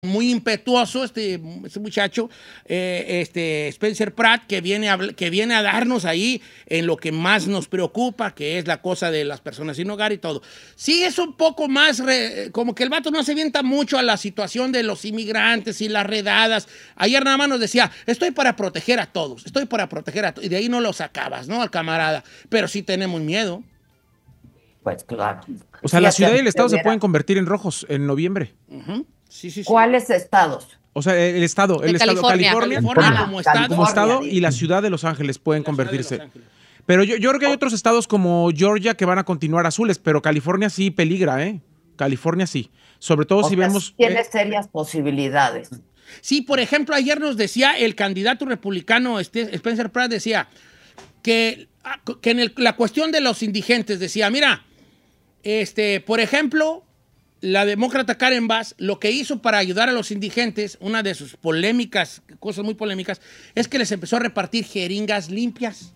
muy impetuoso este muchacho, Spencer Pratt, que viene a darnos ahí en lo que más nos preocupa, que es la cosa de las personas sin hogar y todo. Sí, es un poco más, como que el vato no se avienta mucho a la situación de los inmigrantes y las redadas. Ayer nada más nos decía, estoy para proteger a todos, y de ahí no lo sacabas, ¿no? Al camarada. Pero sí tenemos miedo. Pues claro. O sea, la ciudad y el estado se pueden convertir en rojos en noviembre. Uh-huh. Sí. ¿Cuáles estados? O sea, el estado California como estado y la ciudad de Los Ángeles pueden convertirse. Pero yo creo que hay otros estados como Georgia que van a continuar azules, pero California sí peligra, ¿eh? California sí. Sobre todo si vemos... Tiene serias posibilidades. Sí, por ejemplo, ayer nos decía el candidato republicano Spencer Pratt, decía que en la cuestión de los indigentes, decía, mira, por ejemplo... La demócrata Karen Bass lo que hizo para ayudar a los indigentes, una de sus cosas muy polémicas, es que les empezó a repartir jeringas limpias.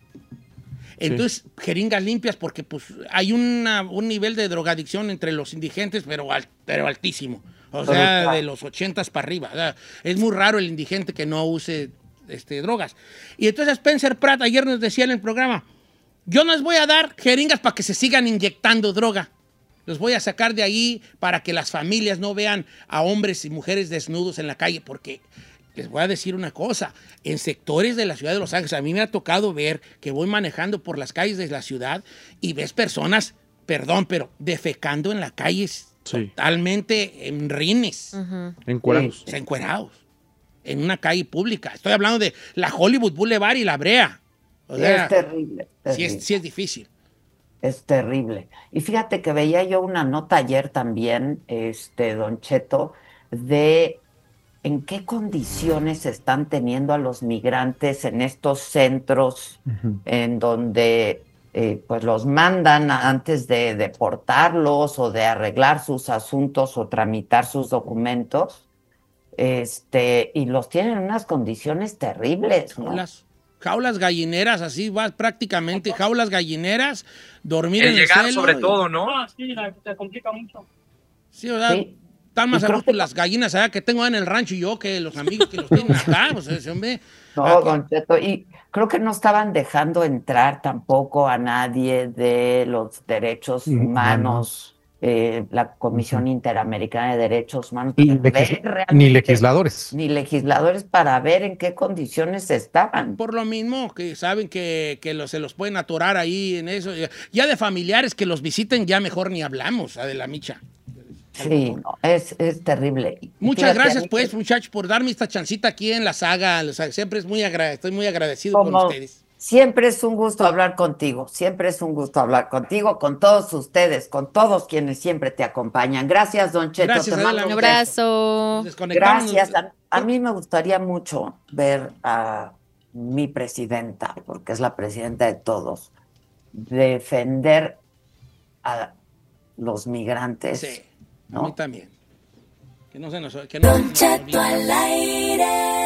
Entonces, jeringas limpias porque pues hay un nivel de drogadicción entre los indigentes, pero altísimo. O sea, de los 80s para arriba. O sea, es muy raro el indigente que no use drogas. Y entonces Spencer Pratt ayer nos decía en el programa, yo no les voy a dar jeringas para que se sigan inyectando droga. Los voy a sacar de ahí para que las familias no vean a hombres y mujeres desnudos en la calle, porque les voy a decir una cosa, en sectores de la ciudad de Los Ángeles, a mí me ha tocado ver que voy manejando por las calles de la ciudad y ves personas, pero defecando en la calle totalmente en rines. Uh-huh. Encuerados. Encuerados. En una calle pública. Estoy hablando de la Hollywood Boulevard y la Brea. O sea, es terrible. Sí es difícil. Es terrible. Y fíjate que veía yo una nota ayer también, Don Cheto, de en qué condiciones están teniendo a los migrantes en estos centros en donde pues los mandan antes de deportarlos o de arreglar sus asuntos o tramitar sus documentos, y los tienen en unas condiciones terribles, ¿no? Jaulas gallineras, así vas prácticamente, jaulas gallineras, dormir en el llegar suelo. Sobre todo, ¿no? Sí, se complica mucho. Sí, o sea, están más a gusto las gallinas allá que tengo en el rancho y yo que los amigos que los tienen acá. O sea, ese hombre... No, Don Cheto, y creo que no estaban dejando entrar tampoco a nadie de los derechos humanos, la Comisión Interamericana de Derechos Humanos. Ni legisladores. Ni legisladores para ver en qué condiciones estaban. Por lo mismo, que saben que se los pueden atorar ahí en eso. Ya de familiares que los visiten, ya mejor ni hablamos, de la micha. Sí, no, es terrible. Muchas gracias, pues, muchachos, por darme esta chancita aquí en la saga. O sea, siempre estoy muy agradecido con ustedes. Siempre es un gusto hablar contigo, con todos ustedes, con todos quienes siempre te acompañan. Gracias, Don Cheto. Gracias, te mando un abrazo. Gracias. A mí me gustaría mucho ver a mi presidenta, porque es la presidenta de todos, defender a los migrantes. Sí, ¿no? A mí también. Que no se nos... Don Cheto al aire.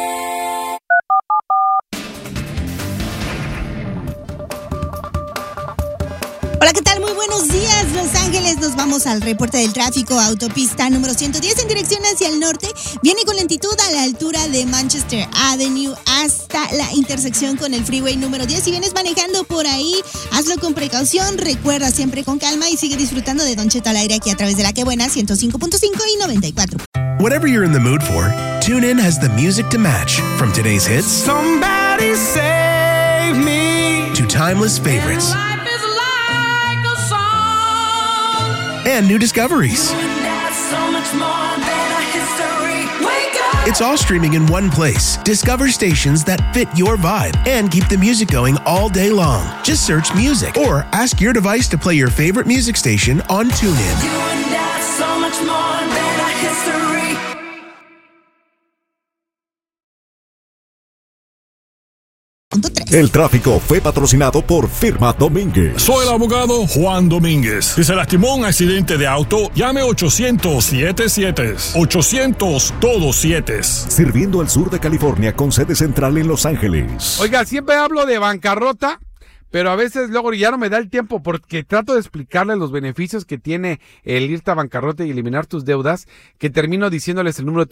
Hola, ¿qué tal? Muy buenos días, Los Ángeles. Nos vamos al reporte del tráfico. Autopista número 110 en dirección hacia el norte. Viene con lentitud a la altura de Manchester Avenue hasta la intersección con el freeway número 10. Si vienes manejando por ahí, hazlo con precaución. Recuerda siempre con calma y sigue disfrutando de Don Cheto al aire aquí a través de La Que Buena 105.5 y 94. Whatever you're in the mood for, TuneIn has the music to match. From today's hits, Somebody Save Me, to timeless favorites. And new discoveries. It's all streaming in one place. Discover stations that fit your vibe and keep the music going all day long. Just search music or ask your device to play your favorite music station on TuneIn. El tráfico fue patrocinado por Firma Domínguez. Soy el abogado Juan Domínguez. Si se lastimó un accidente de auto, llame 800-77. 800 todos 7. Sirviendo al sur de California con sede central en Los Ángeles. Oiga, siempre hablo de bancarrota, pero a veces luego ya no me da el tiempo porque trato de explicarles los beneficios que tiene el irte a bancarrota y eliminar tus deudas, que termino diciéndoles el número de